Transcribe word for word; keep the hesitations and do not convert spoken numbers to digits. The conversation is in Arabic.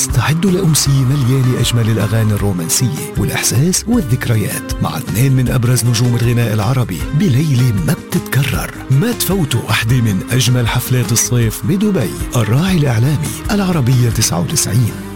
استعدوا لأمسية مليانة أجمل الأغاني الرومانسية والإحساس والذكريات مع اثنين من أبرز نجوم الغناء العربي بليلة ما بتتكرر. ما تفوتوا واحدة من أجمل حفلات الصيف بدبي. الراعي الإعلامي العربية تسعة وتسعين.